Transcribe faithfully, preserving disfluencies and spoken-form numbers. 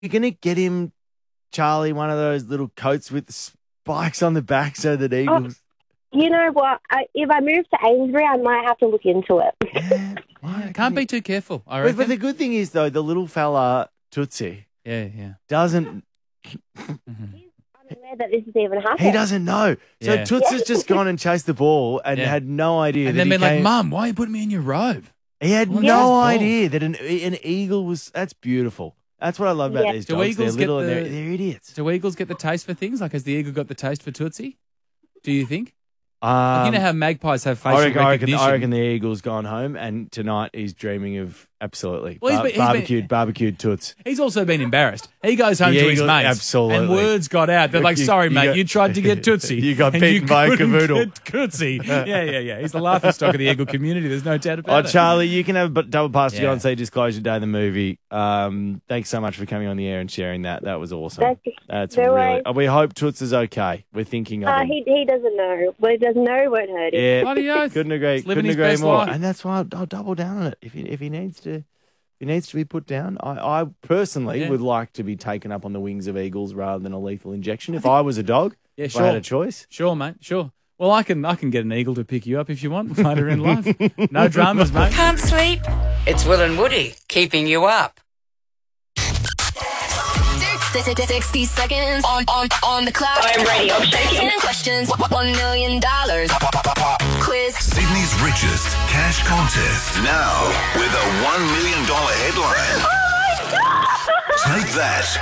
You're going to get him, Charlie, one of those little coats with spikes on the back so that eagles... Oh, you know what? I, if I move to Amesbury, I might have to look into it. Yeah, Yeah, can't be too careful, I But, reckon. but the good thing is, though, the little fella, Tootsie, yeah, yeah. doesn't... I'm aware that this has even happened. He doesn't know. So Yeah. Toots has just gone and chased the ball and Yeah. had no idea. And that then he been like, came- Mum, why are you putting me in your robe? He had What no is balls? idea that an an eagle was. That's beautiful. That's what I love about Yeah. these Do dogs. eagles they're get little and they're, the- they're idiots. Do eagles get the taste for things? Like, has the eagle got the taste for Tootsie? Do you think? Um, Like, you know how magpies have facial I reckon, I, reckon, recognition? I reckon the eagle's gone home and tonight he's dreaming of absolutely Well, he's bar- been- he's been- barbecued, barbecued toots. He's also been embarrassed. He goes home The to his eagle- mates. absolutely. And words got out. They're like, You- sorry, you mate, got- you tried to get Tootsie. You got and beaten by a couldn't cavoodle. get Tootsie. Yeah, yeah, yeah. He's the laughing stock of the eagle community. There's no doubt Oh, about it. Charlie, you can have a bu- double pass to go Yeah. and say Disclosure Day of the movie. Um, thanks so much for coming on the air and sharing that. That was awesome. That's- That's no really. worries. We hope Toots is okay. We're thinking of Uh, him. he, he doesn't know. Well, he doesn't know, won't hurt him. Yeah, Bloody oath. couldn't agree. He's living Couldn't his agree best more. life. And that's why I'll, I'll double down on it. If he if he needs to, if he needs to be put down, I, I personally Yeah. would like to be taken up on the wings of eagles rather than a lethal injection. If I was a dog, Yeah, if I had sure. a choice. Sure, mate, sure. Well, I can I can get an eagle to pick you up if you want later in life. No dramas, mate. Can't sleep? It's Will and Woody keeping you up. sixty seconds on, on, on the clock. I'm ready. I'm shaking. ten questions, one million dollars. Quiz. Sydney's richest cash contest. Now with a one million dollars headline. Take that